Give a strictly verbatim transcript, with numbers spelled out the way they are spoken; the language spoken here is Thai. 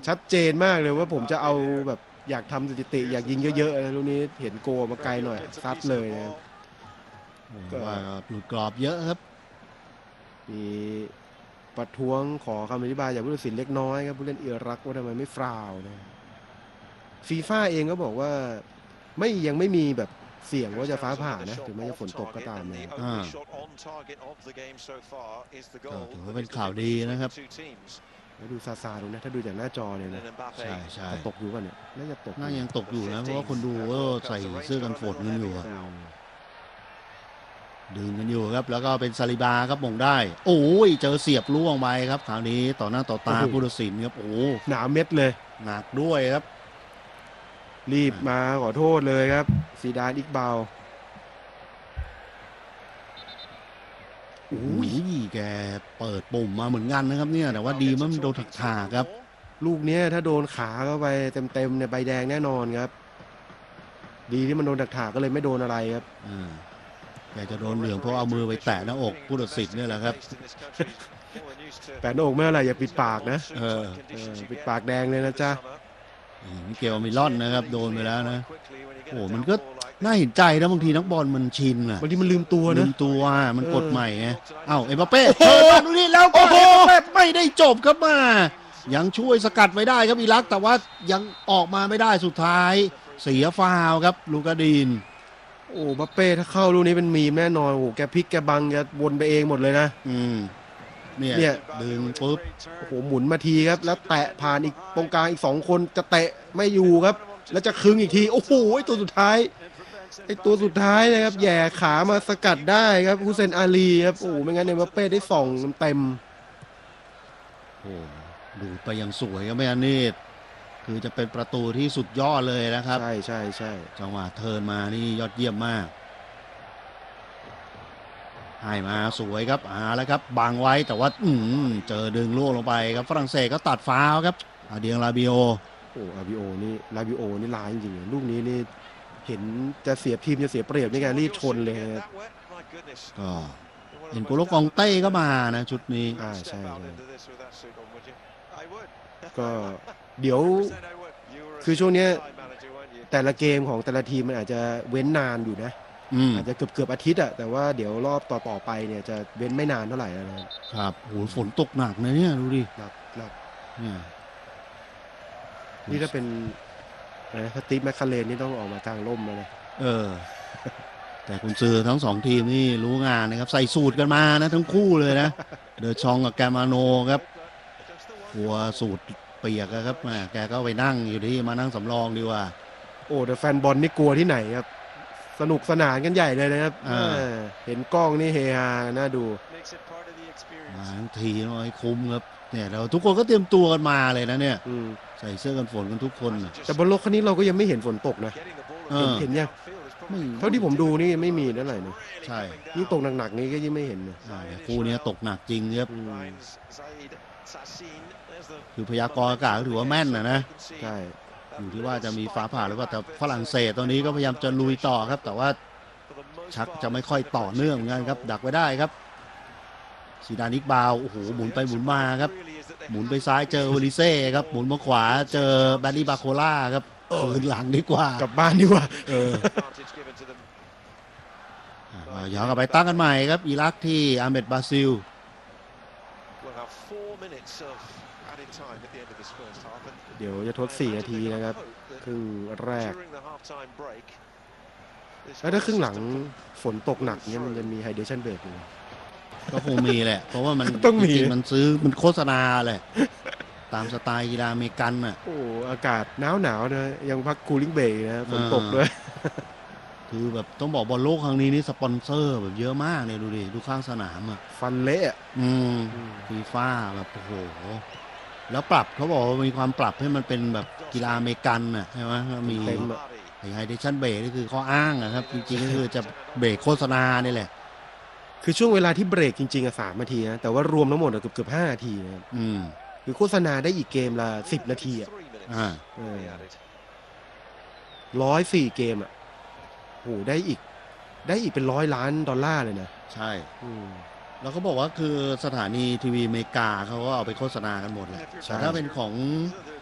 ชัดเจนมากเลยว่าผมจะเอาแบบอยากทำสถิติอยากยิงเยอะๆนะลูกนี้เห็นโกมาไกลหน่อยซัดเลยนะครับก็หลุดกรอบเยอะครับมีประท้วงขอคำอธิบายจากผู้ตัดสินเล็กน้อยครับผู้เล่นอิรักว่าทำไมไม่ฟาวล์นะฟีฟ่าเองก็บอกว่าไม่ยังไม่มีแบบเสี่ยงว่าจะฟ้าผ่านะถึงแม้จะฝนตกก็ตามนะอ่าถือว่าเป็นข่าวดีนะครับแล้วดูซาซาดูนะถ้าดูจากหน้าจอเนี่ยนะใช่ใช่ตกอยู่กันเนี่ยน่าจะตกน่ายังตกอยู่นะเพราะว่าคนดูก็ใส่เสื้อกันฝนกันอยู่ดึงกันอยู่ครับแล้วก็เป็นซาลิบาครับมงได้โอ้ยเจอเสียบล่วงไปครับคราวนี้ต่อหน้าต่อตาผู้ตัดสินครับโอ้หนาเม็ดเลยหนักด้วยครับรีบมาขอโทษเลยครับซีดานอิกบาลโอ้ยแกเปิดปุ่มมาเหมือนกันนะครับเนี่ยแต่ว่าดีมันโดนถักถากครับลูกนี้ถ้าโดนขาเข้าไปเต็มๆเนี่ยใบแดงแน่นอนครับดีที่มันโดนถักถากก็เลยไม่โดนอะไรครับแกจะโดนเหลืองเพราะเอามือไปแตะหน้าอกผู้ตัดสินนี่แหละครับแปะหน้าอกไม่อะไรอย่าปิดปากนะเออปิดปากแดงเลยนะจ๊ะมิเกลมิลอนนะครับโดนไปแล้วนะโอ้มันก็น่าเห็นใจนะบางทีนักบอลมันชินอ่ะบางทีมันลืมตัวนะลืมตัวมันกดใหม่ไงเอ้าเอ็มบัปเป้เปิดมาดูนี่แล้วก็เอ็มบัปเป้ไม่ได้จบครับมายังช่วยสกัดไว้ได้ครับอิรักแต่ว่ายังออกมาไม่ได้สุดท้ายเสียฟาวครับลูกาดีนโอ้บัปเป้ถ้าเข้าลูกนี้เป็นมีมแน่นอนโอ้แกพลิกแกบังแกวนไปเองหมดเลยนะอืมเนี่ยดึงปุ๊บโอ้โหหมุนมาทีครับแล้วแตะผ่านอีกตรงกลางอีกสองคนจะเตะไม่อยู่ครับแล้วจะคึงอีกทีโอ้โหไอตัวสุดท้ายไอตัวสุดท้ายนะครับแย่ขามาสกัดได้ครับฮุเซนอาลีครับโอ้ไม่งั้นเอ็มบัปเป้ได้ส่องเต็มโอ้ดูไปยังสวยครับไม่อันนี้คือจะเป็นประตูที่สุดยอดเลยนะครับใช่ใช่ใช่จังหวะเทิร์นมานี่ยอดเยี่ยมมากให้มาสวยครับอ่าแล้วครับบังไว้แต่ว่าอืมเจอดึงล่วงลงไปครับฝรั่งเศสก็ตัดฟาวครับอาเดียงลาบิโอโอ้อาบิโอนี่ลาบิโอนี่ร้ายจริงๆลูกนี้นี่เห็นจะเสียทีมจะเสียเปรียบในการรีบชนเลยก็เห็นโกโลกองเต้ก็มานะชุดนี้อ่าใช่ก็เดี๋ยวคือช่วงนี้แต่ละเกมของแต่ละทีมมันอาจจะเว้นนานอยู่นะอาจจะเกือบเกือบอาทิตย์อะแต่ว่าเดี๋ยวรอบต่อต่อไปเนี่ยจะเว้นไม่นานเท่าไหร่นะครับโหฝนตกหนักนะเนี่ยดูดิหนักหนักเนี่ยนี่ถ้าเป็นอะไรสตีฟแมคคาเรนนี่ต้องออกมากลางร่มเลยเออแต่คุณซื้อทั้งสองทีมนี่รู้งานนะครับใส่สูตรกันมานะทั้งคู่เลยนะเดอชองกับแกมาโนครับหัวสูตรเปียกครับแม่แกก็ไปนั่งอยู่ที่มานั่งสำรองดีกว่าโอ้แต่แฟนบอลนี่กลัวที่ไหนครับสนุกสนานกันใหญ่เลยนะครับเห็นกล้องนี่เฮฮาน่าดูมาทั้งทีน้อยคุ้มครับเนี่ยเราทุกคนก็เตรียมตัวกันมาเลยนะเนี่ยใส่เสื้อกันฝนกันทุกคนแต่บนรถคันนี้เราก็ยังไม่เห็นฝนตกนะเห็นยังเท่าที่ผมดูนี่ไม่มีนั่นไหนนะใช่ยิ่งตกหนักๆนี้ก็ยิ่งไม่เห็นเลยคู่นี้ตกหนักจริงครับคือพยากรณ์อากาศถือว่าแม่นนะนะใช่อยู่ที่ว่าจะมีฟ้าผ่าหรือเปล่าแต่ฝรั่งเศสตอนนี้ก็พยายามจะลุยต่อครับแต่ว่าชักจะไม่ค่อยต่อเนื่องเหมือนกันครับดักไว้ได้ครับซีดานิกบาวโอ้โหหมุนไปหมุนมาครับหมุนไปซ้ายเจอโอลิเซ่ครับหมุนมาขวาเจอแบดดี้บาโคล่าครับคืนหลังดีกว่ากลับบ้านดีกว่าเออย้อนกลับไปตั้งกันใหม่ครับอิรักที่อาเมดบราซิลเดี๋ยวจะทดสี่นาทีนะครับครึ่งแรกแล้วถ้าครึ่งหลังฝนตกหนักเนี่ยมันจะมีไฮเดรชั่นเบรกอยู่ก็คงมีแหละเพราะว่ามันต้องมีมันซื้อมันโฆษณาเลยตามสไตล์กีฬาอเมริกันน่ะโอ้อากาศหนาวหนาวนะยังพักคูลิ่งเบรกนะฝนตกด้วยคือแบบต้องบอกบอลโลกครั้งนี้นี่สปอนเซอร์แบบเยอะมากเนี่ยดูดิดูข้างสนามอ่ะฟันเละอืมฟีฟ่าแบบโอ้โหแล้วปรับเขาบอกว่ามีความปรับให้มันเป็นแบบกีฬาอเมริกันน่ะใช่ไหมมีไฮเดรชั่นเบรกนี่คือข้ออ้างนะครับจริงๆก็คือจะเบรกโฆษณานี่แหละคือช่วงเวลาที่เบรกจริงๆอะสามนาทีนะแต่ว่ารวมทั้งหมดเกือบเกือบห้านาทีนะอืมคือโฆษณาได้อีกเกมละสิบนาทีอ่ะอ่าร้อยสี่เกมอ่ะโหได้อีกได้อีกเป็นร้อยล้านดอลลาร์เลยนะใช่แล้วก็บอกว่าคือสถานีทีวีอเมริกาเขาก็เอาไปโฆษณากันหมดแหละแต่ถ้าเป็นของ